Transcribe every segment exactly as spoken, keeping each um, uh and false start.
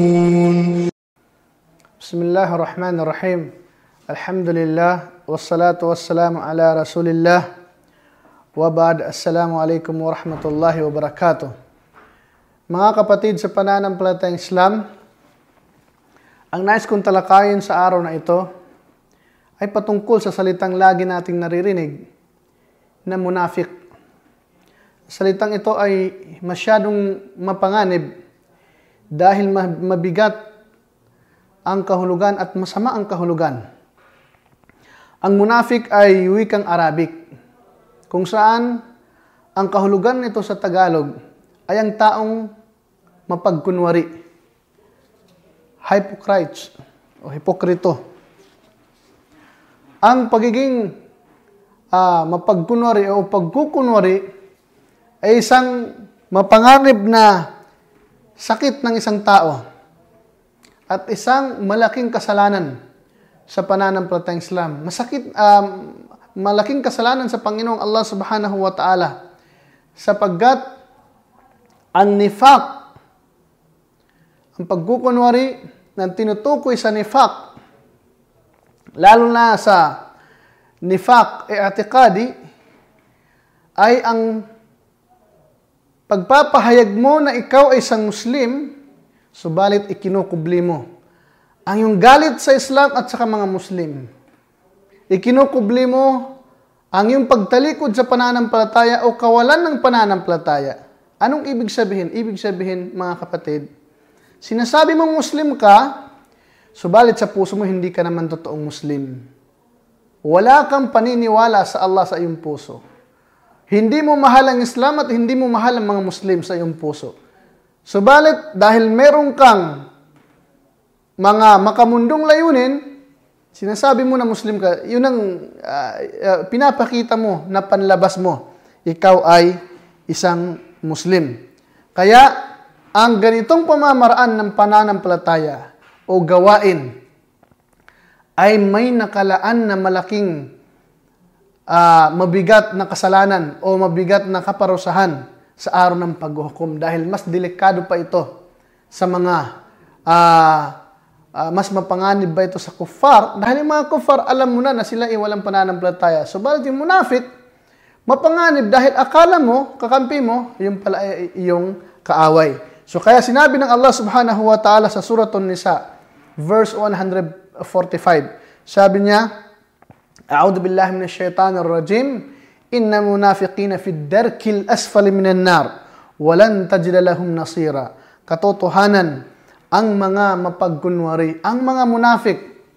Bismillahirrahmanirrahim. Alhamdulillah wassalatu wassalamu ala Rasulillah. Wa ba'd. Assalamualaikum warahmatullahi wabarakatuh. Mga kapatid sa pananampalatayang Islam, ang nais kong talakayin sa araw na ito ay patungkol sa salitang lagi nating naririnig na munafik. Salitang ito ay masyadong mapanganib dahil mabigat ang kahulugan at masama ang kahulugan. Ang munafik ay wikang Arabic, kung saan ang kahulugan nito sa Tagalog ay ang taong mapagkunwari, hypocrites o hipokrito. Ang pagiging uh, mapagkunwari o pagkukunwari ay isang mapanganib na sakit ng isang tao at isang malaking kasalanan sa pananampalatayang Islam. Masakit, um, malaking kasalanan sa Panginoong Allah Subhanahu wa Ta'ala sapagkat ang nifaq, ang pagkukunwari na tinutukoy sa nifaq, lalo na sa nifaq i'tiqadi, ay ang pagpapahayag mo na ikaw ay isang Muslim, subalit ikinukubli mo ang iyong galit sa Islam at sa mga Muslim. Ikinukubli mo ang iyong pagtalikod sa pananampalataya o kawalan ng pananampalataya. Anong ibig sabihin? Ibig sabihin, mga kapatid, sinasabi mong Muslim ka, subalit sa puso mo hindi ka naman totoong Muslim. Wala kang paniniwala sa Allah sa iyong puso. Hindi mo mahal ang Islam at hindi mo mahal ang mga Muslim sa iyong puso. Subalit, dahil meron kang mga makamundong layunin, sinasabi mo na Muslim ka, yun ang uh, uh, pinapakita mo na panlabas mo. Ikaw ay isang Muslim. Kaya, ang ganitong pamamaraan ng pananampalataya o gawain ay may nakalaan na malaking uh, mabigat na kasalanan o mabigat na kaparusahan sa araw ng paghuhukom dahil mas delikado pa ito sa mga uh, uh, mas mapanganib ba ito sa kuffar dahil yung mga kuffar alam mo na na sila ay walang pananampalataya. Subalit yung munafik mapanganib dahil akala mo, kakampi mo, yung pala ay iyong kaaway. So kaya sinabi ng Allah Subhanahu wa Ta'ala sa Suratun Nisa verse one forty-five, sabi niya, A'udhu billahi minash shaitanir rajim, Inna munafiqina fi darkil asfali minan nar, walan tajida lahum nasira. Katotohanan, ang mga mapagkunwari, ang mga munafik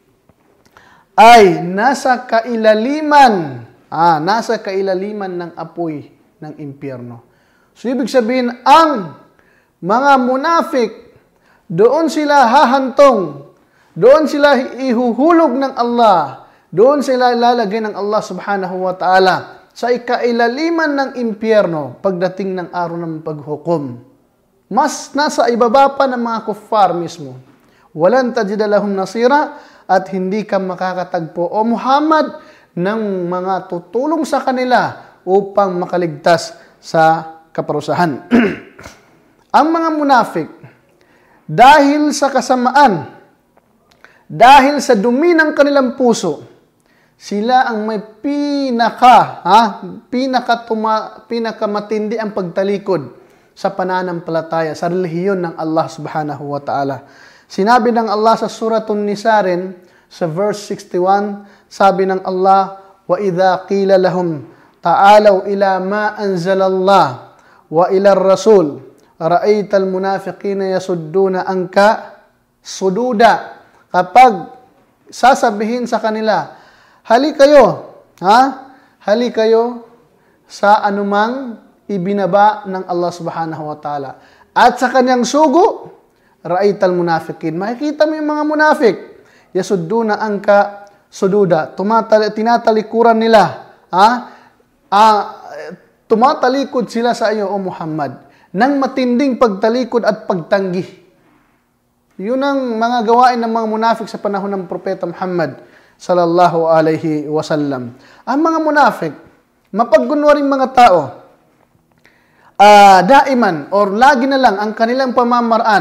ay nasa kailaliman, ah, nasa kailaliman ng apoy ng impyerno. So ibig sabihin, ang mga munafik, doon sila hahantong, doon sila ihuhulog ng Allah, doon sila ilalagay ng Allah Subhanahu wa Ta'ala sa ikailaliman ng impyerno pagdating ng araw ng paghukom. Mas nasa ibaba pa ng mga kuffar mismo. Walan tajida lahum nasira, at hindi ka makakatagpo o Muhammad ng mga tutulong sa kanila upang makaligtas sa kaparusahan. Ang mga munafik, dahil sa kasamaan, dahil sa dumi ng kanilang puso, sila ang may pinaka, ha, pinaka tuma, pinakamatindi ang pagtalikod sa pananampalataya, sa relihiyon ng Allah Subhanahu wa Ta'ala. Sinabi ng Allah sa Suratun Nisa rin, sa verse sixty-one, sabi ng Allah, wa idha qila lahum ta'alaw ila ma anzalallah wa ila ar-rasul ra'aytal munafiqina yasudduna anka sududa. Kapag sasabihin sa kanila, hali kayo, ha? Hali kayo sa anumang ibinaba ng Allah Subhanahu wa Ta'ala. At sa kanyang sugo, ra'aytal munafiqin. Makikita mo yung mga munafik. Yasudduna angka sududa. Tumatali, tinatalikuran nila, ha? Ah, tumatalikod sila sa iyo, O Muhammad, ng matinding pagtalikod at pagtanggi. Yun ang mga gawain ng mga munafik sa panahon ng Propeta Muhammad sallallahu alaihi wasallam. Ang mga munafik, mapagkunwaring mga tao, uh, daiman or lagi na lang ang kanilang pamamaraan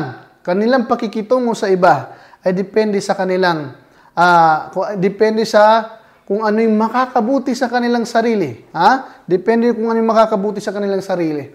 kanilang pakikitungo sa iba ay depende sa kanilang, uh, depende sa kung ano yung makakabuti sa kanilang sarili. Ha? Depende kung ano yung makakabuti sa kanilang sarili.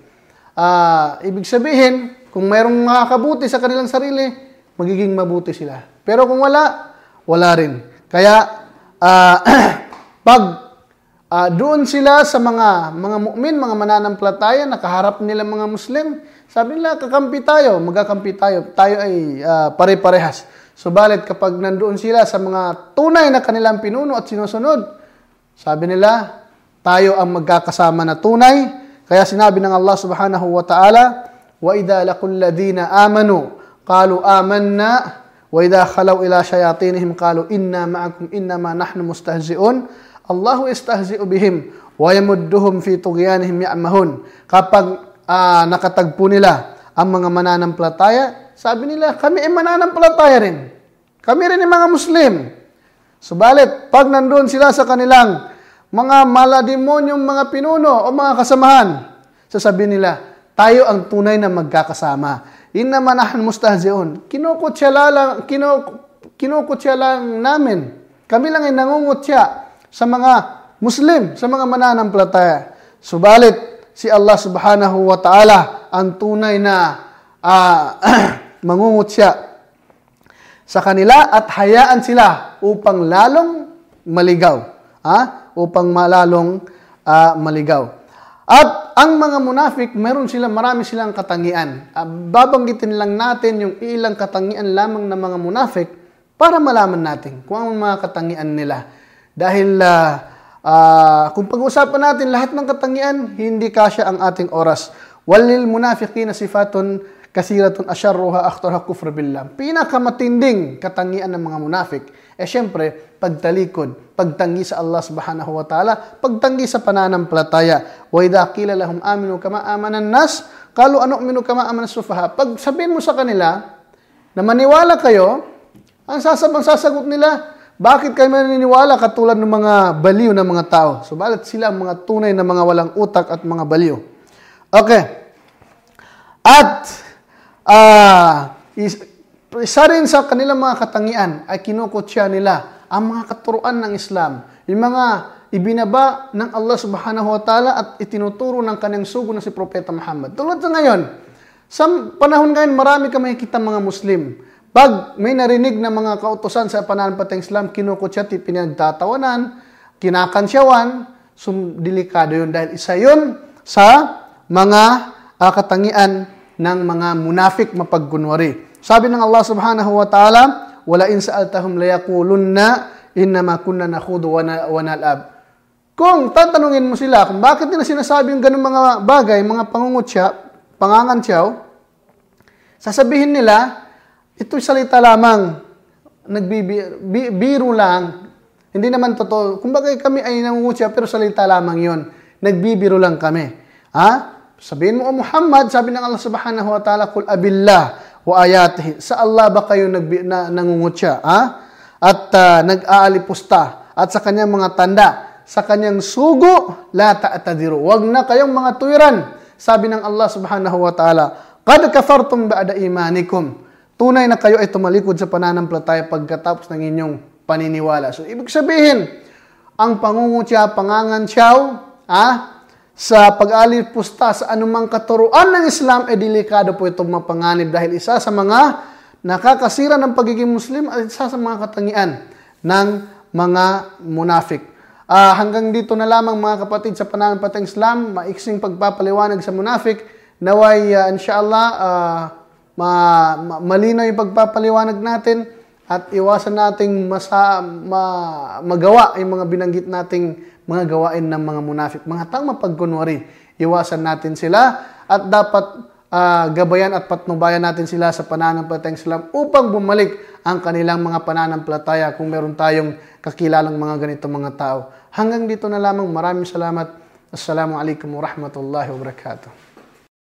Uh, ibig sabihin, kung mayroong makakabuti sa kanilang sarili, magiging mabuti sila. Pero kung wala, wala rin. Kaya, uh, pag uh, doon sila sa mga mga mu'min, mga mananampalataya, nakaharap nila mga Muslim, sabi nila, kakampi tayo, magkakampi tayo. Tayo ay uh, pare-parehas. Subalit, kapag nandoon sila sa mga tunay na kanilang pinuno at sinusunod, sabi nila, tayo ang magkakasama na tunay. Kaya sinabi ng Allah subhanahu wa ta'ala, وَإِذَا لَقُوا الَّذِينَ آمَنُوا قَالُوا آمَنَّا وَإِذَا خَلَوْا إِلَى شَيَاطِينِهِمْ قَالُوا إِنَّا مَعَكُمْ إِنَّمَا نَحْنُ مُسْتَهْزِئُونَ اللَّهُ يَسْتَهْزِئُ بِهِمْ وَيَمُدُّهُمْ فِي طُغْيَانِهِمْ يَعْمَهُونَ. Kapag uh, nakatagpo nila ang mga mananampalataya, sabi nila, kami ay mananampalataya rin. Kami rin ay mga Muslim. Subalit, pag nandoon sila sa kanilang mga malademonyong mga pinuno o mga kasamahan, sasabihin nila, tayo ang tunay na magkakasama. Innama nahnu mustahzi'un. Kinukutya lang, kinukutya lang namin. Kami lang ay nangungutya sa mga Muslim, sa mga mananampalataya. Subalit, si Allah subhanahu wa ta'ala ang tunay na uh, mangungutya sa kanila at hayaan sila upang lalong maligaw. Ha? Upang malalong uh, maligaw. At ang mga munafik, meron silang, marami silang katangian. Uh, babanggitin lang natin yung ilang katangian lamang ng mga munafik para malaman natin kung ang mga katangian nila. Dahil uh, uh, kung pag-usapan natin lahat ng katangian, hindi kasya ang ating oras. Walil munafiqina sifatun kasiratun asyarruha akhtarha kufra billah. Pinakamatinding katangian ng mga munafik, eh syempre, pagtalikod, pagtanggi sa Allah subhanahu wa ta'ala, pagtanggi sa pananampalataya. Wa idha qila lahum aminu kama amana an-nas, qalu anu'minu kama amana as-sufaha. Pag sabihin mo sa kanila na maniwala kayo, ang sasabang sasagot nila, bakit kayo maniniwala katulad ng mga baliw na mga tao? Subalit sila ang mga tunay na mga walang utak at mga baliw. Okay. At uh, is, isa rin sa kanilang mga katangian ay kinukutya nila ang mga katuruan ng Islam. Yung mga ibinaba ng Allah subhanahu wa ta'ala at itinuturo ng kanyang sugo na si Propeta Muhammad. Tulad sa ngayon, sa panahon ngayon, marami ka makikita mga Muslim. Pag may narinig na mga kautosan sa pananampalatayang Islam, kinukutya, pinagtatawanan, kinakansyawan, sum delikado yun dahil isa yun sa mga uh, katangian ng mga munafik mapagkunwari. Sabi ng Allah subhanahu wa ta'ala, wala in sa'altahum layakulunna innama kunna nakhudu wa nal'ab. Kung tatanungin mo sila kung bakit nila sinasabi yung ganung mga bagay, mga pangungutya, pangangantyaw, sasabihin nila, ito'y salita lamang, nagbibiro lang, hindi naman totoo. Kumbaga kami ay nangungutya pero salita lamang yon, nagbibiro lang kami. Ha? Sabihin mo, O Muhammad, sabi ng Allah subhanahu wa ta'ala, kul abillah wa ayatihi. Sa Allah ba kayo nag, na, nangungutya? Ha? At uh, nag-aalipusta. At sa kanyang mga tanda, sa kanyang sugo, la ta'tadiru. Huwag na kayong mga tuwiran. Sabi ng Allah subhanahu wa ta'ala, qad kafartum ba'da imanikum. Tunay na kayo ay tumalikod sa pananampalataya pagkatapos ng inyong paniniwala. So, ibig sabihin, ang pangungutya, pangangantyaw, ah, sa pag-alipusta sa anumang katuruan ng Islam, eh delikado po itong mapanganib dahil isa sa mga nakakasira ng pagiging Muslim at isa sa mga katangian ng mga munafik. Uh, hanggang dito na lamang mga kapatid sa pananampalatayang Islam, maiksing pagpapaliwanag sa munafik. Naway, uh, inshallah, uh, ma ma malinaw yung pagpapaliwanag natin at iwasan nating masa, ma magawa yung mga binanggit nating mga gawain ng mga munafik, mga taong mapagkunwari. Iwasan natin sila at dapat uh, gabayan at patnubayan natin sila sa pananampalatayang Islam upang bumalik ang kanilang mga pananampalataya kung meron tayong kakilalang mga ganitong mga tao. Hanggang dito na lamang. Maraming salamat. Assalamualaikum warahmatullahi wabarakatuh.